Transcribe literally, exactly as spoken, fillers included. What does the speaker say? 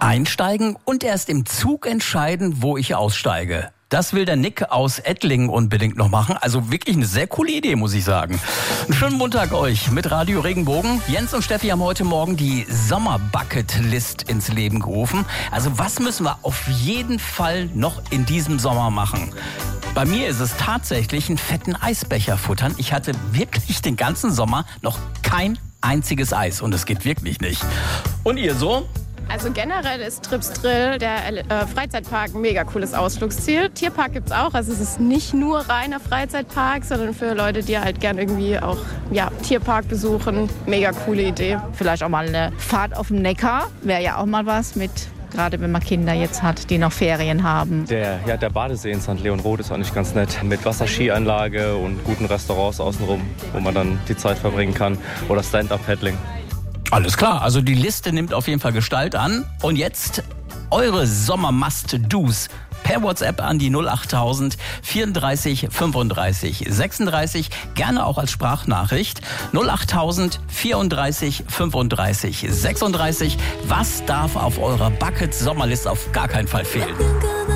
Einsteigen und erst im Zug entscheiden, wo ich aussteige. Das will der Nick aus Ettlingen unbedingt noch machen. Also wirklich eine sehr coole Idee, muss ich sagen. Einen schönen Montag euch mit Radio Regenbogen. Jens und Steffi haben heute Morgen die Sommer-Bucket-List ins Leben gerufen. Also was müssen wir auf jeden Fall noch in diesem Sommer machen? Bei mir ist es tatsächlich einen fetten Eisbecher futtern. Ich hatte wirklich den ganzen Sommer noch kein einziges Eis und es geht wirklich nicht. Und ihr so? Also generell ist Trips Drill, der äh, Freizeitpark, ein mega cooles Ausflugsziel. Tierpark gibt's auch, also es ist nicht nur reiner Freizeitpark, sondern für Leute, die halt gern irgendwie auch ja, Tierpark besuchen. Mega coole Idee. Vielleicht auch mal eine Fahrt auf dem Neckar, wäre ja auch mal was mit, gerade wenn man Kinder jetzt hat, die noch Ferien haben. Der, ja, der Badesee in Sankt Leon-Roth ist eigentlich ganz nett. Mit Wasserskianlage und guten Restaurants außenrum, wo man dann die Zeit verbringen kann. Oder Stand-Up-Paddling. Alles klar, also die Liste nimmt auf jeden Fall Gestalt an. Und jetzt eure Sommer-Must-Dos per WhatsApp an die null achttausend vierunddreißig fünfunddreißig sechsunddreißig. Gerne auch als Sprachnachricht. null achttausend vierunddreißig fünfunddreißig sechsunddreißig. Was darf auf eurer Bucket-Sommerlist auf gar keinen Fall fehlen?